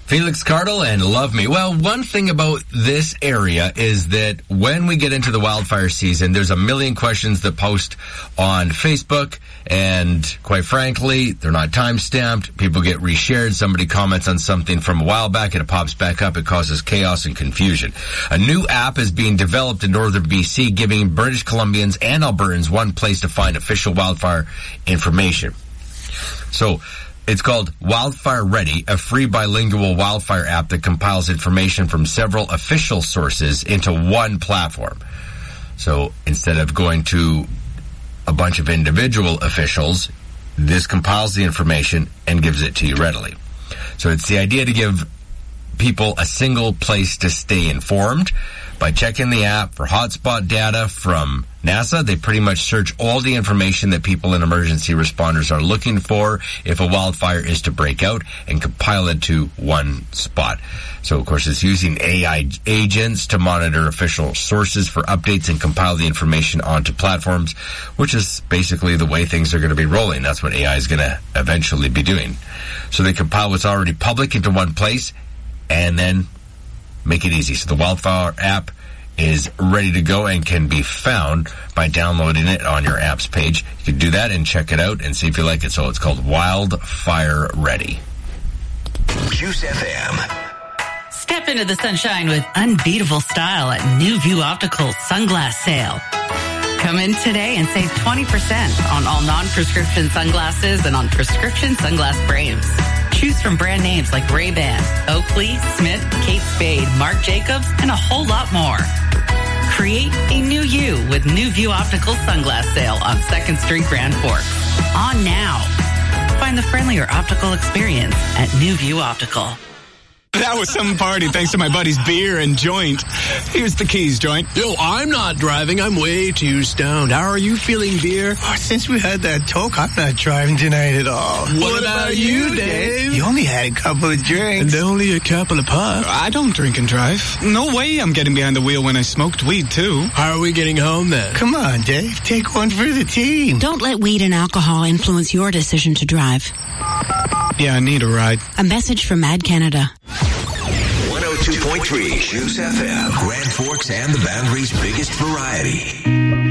Felix Cardle and Love Me. Well, one thing about this area is that when we get into the wildfire season, there's a million questions that post on Facebook, and quite frankly, they're not time-stamped. People get reshared. Somebody comments on something from a while back, and it pops back up. It causes chaos and confusion. A new app is being developed in northern BC, giving British Columbians and Albertans one place to find official wildfire information. So, it's called Wildfire Ready, a free bilingual wildfire app that compiles information from several official sources into one platform. So instead of going to a bunch of individual officials, this compiles the information and gives it to you readily. So it's the idea to give people a single place to stay informed. By checking the app for hotspot data from NASA, they pretty much search all the information that people and emergency responders are looking for if a wildfire is to break out and compile it to one spot. So, of course, it's using AI agents to monitor official sources for updates and compile the information onto platforms, which is basically the way things are going to be rolling. That's what AI is going to eventually be doing. So they compile what's already public into one place and then make it easy. So the Wildfire app is ready to go and can be found by downloading it on your apps page. You can do that and check it out and see if you like it. So it's called Wildfire Ready. Juice FM. Step into the sunshine with unbeatable style at New View Optical Sunglass Sale. Come in today and save 20% on all non-prescription sunglasses and on prescription sunglass frames. Choose from brand names like Ray-Ban, Oakley, Smith, Kate Spade, Marc Jacobs, and a whole lot more. Create a new you with New View Optical Sunglass Sale on 2nd Street, Grand Forks. On now. Find the friendlier optical experience at New View Optical. That was some party thanks to my buddy's beer and joint. Here's the keys, joint. Yo, I'm not driving. I'm way too stoned. How are you feeling, beer? Oh, since we had that talk, I'm not driving tonight at all. What about you, Dave? You only had a couple of drinks. And only a couple of puffs. I don't drink and drive. No way I'm getting behind the wheel when I smoked weed, too. How are we getting home, then? Come on, Dave. Take one for the team. Don't let weed and alcohol influence your decision to drive. Yeah, I need a ride. A message from Mad Canada. 102.3 Juice FM, Grand Forks and the Boundary's biggest variety.